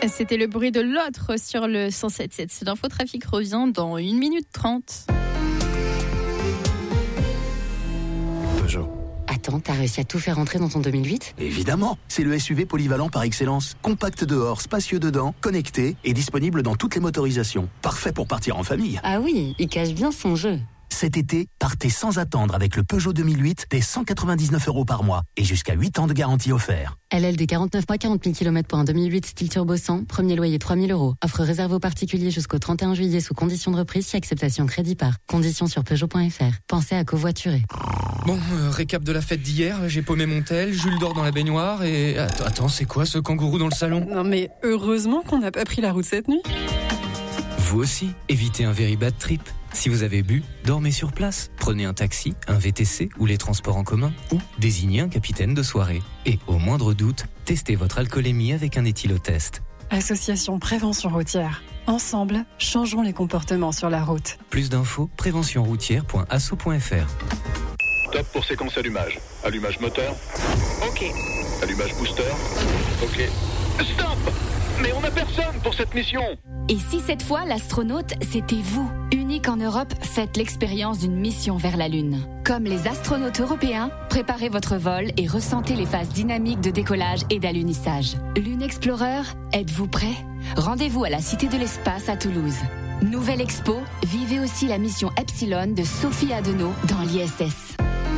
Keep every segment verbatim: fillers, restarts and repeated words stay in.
C'était le bruit de l'autre sur le cent sept virgule sept. L'infotrafic revient dans une minute trente. Peugeot. Attends, t'as réussi à tout faire rentrer dans ton deux mille huit ? Évidemment, c'est le S U V polyvalent par excellence. Compact dehors, spacieux dedans, connecté et disponible dans toutes les motorisations. Parfait pour partir en famille. Ah oui, il cache bien son jeu. Cet été, partez sans attendre avec le Peugeot deux mille huit dès cent quatre-vingt-dix-neuf euros par mois et jusqu'à huit ans de garantie offert. L L D quarante-neuf mois, quarante mille kilomètres pour un deux mille huit style turbo cent, premier loyer trois mille euros. Offre réservée aux particuliers jusqu'au trente et un juillet sous condition de reprise si acceptation crédit par. Conditions sur Peugeot point F R. Pensez à covoiturer. Bon, euh, récap de la fête d'hier, j'ai paumé mon tel, Jules dort dans la baignoire et... Attends, attends, c'est quoi ce kangourou dans le salon ? Non mais heureusement qu'on n'a pas pris la route cette nuit. Vous aussi, évitez un very bad trip. Si vous avez bu, dormez sur place. Prenez un taxi, un V T C ou les transports en commun ou désignez un capitaine de soirée. Et au moindre doute, testez votre alcoolémie avec un éthylotest. Association Prévention Routière. Ensemble, changeons les comportements sur la route. Plus d'infos, prévention routière point asso point f r. Top pour séquence allumage. Allumage moteur. Ok. Allumage booster. Ok. Stop! Mais on n'a personne pour cette mission. Et si cette fois l'astronaute c'était vous? Unique en Europe, faites l'expérience d'une mission vers la Lune. Comme les astronautes européens, préparez votre vol et ressentez les phases dynamiques de décollage et d'alunissage. Lune Explorer, êtes-vous prêt? Rendez-vous à la Cité de l'Espace à Toulouse. Nouvelle expo, vivez aussi la mission Epsilon de Sophie Adenau dans l'I S S.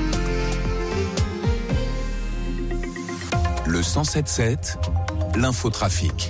Le cent sept sept, l'infotrafic.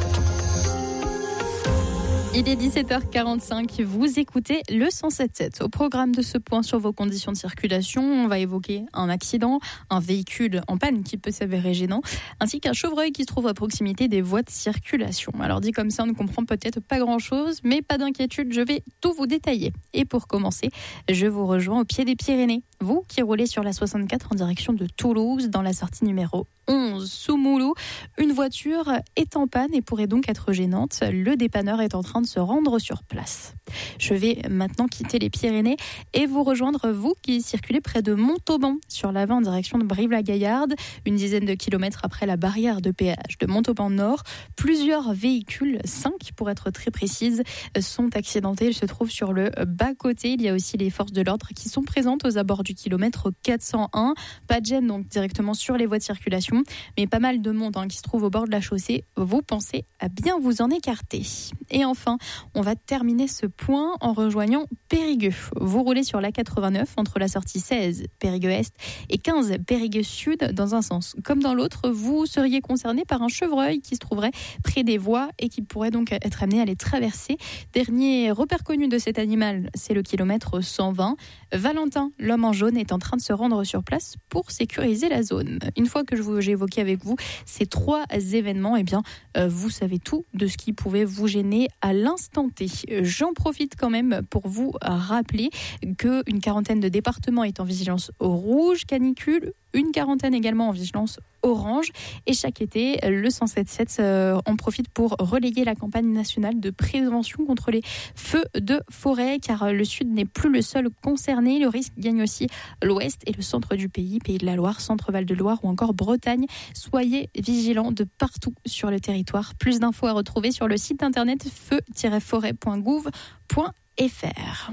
Il est dix-sept heures quarante-cinq, vous écoutez le cent sept virgule sept. Au programme de ce point sur vos conditions de circulation, on va évoquer un accident, un véhicule en panne qui peut s'avérer gênant, ainsi qu'un chevreuil qui se trouve à proximité des voies de circulation. Alors dit comme ça, on ne comprend peut-être pas grand-chose, mais pas d'inquiétude, je vais tout vous détailler. Et pour commencer, je vous rejoins au pied des Pyrénées. Vous qui roulez sur la soixante-quatre en direction de Toulouse, dans la sortie numéro onze, sous Moulou, une voiture est en panne et pourrait donc être gênante. Le dépanneur est en train de se rendre sur place. Je vais maintenant quitter les Pyrénées et vous rejoindre, vous qui circulez près de Montauban, sur la vingt en direction de Brive-la-Gaillarde, une dizaine de kilomètres après la barrière de péage de Montauban Nord. Plusieurs véhicules, cinq pour être très précise, sont accidentés. Ils se trouvent sur le bas-côté. Il y a aussi les forces de l'ordre qui sont présentes aux abords du kilomètre quatre cent un. Pas de gêne donc directement sur les voies de circulation, mais pas mal de monde hein, qui se trouve au bord de la chaussée. Vous pensez à bien vous en écarter. Et enfin, on va terminer ce point en rejoignant Périgueux. Vous roulez sur l'A quatre-vingt-neuf entre la sortie seize, Périgueux Est, et quinze, Périgueux Sud. Dans un sens comme dans l'autre, vous seriez concerné par un chevreuil qui se trouverait près des voies et qui pourrait donc être amené à les traverser. Dernier repère connu de cet animal, c'est le kilomètre cent vingt. Valentin, l'homme en jaune, est en train de se rendre sur place pour sécuriser la zone. Une fois que je vous, j'ai évoqué avec vous ces trois événements, eh bien, euh, vous savez tout de ce qui pouvait vous gêner à l'instant T. J'en profite quand même pour vous rappeler qu'une quarantaine de départements est en vigilance rouge, canicule, une quarantaine également en vigilance orange. Et chaque été, le cent sept virgule sept euh, en profite pour relayer la campagne nationale de prévention contre les feux de forêt, car le sud n'est plus le seul concerné. Le risque gagne aussi l'ouest et le centre du pays, Pays de la Loire, Centre-Val de Loire ou encore Bretagne. Soyez vigilants de partout sur le territoire. Plus d'infos à retrouver sur le site internet feu tiret forêt point gouv point f r.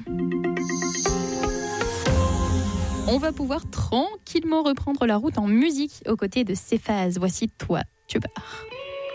On va pouvoir tranquillement reprendre la route en musique aux côtés de Céphase. Voici Toi, tu pars.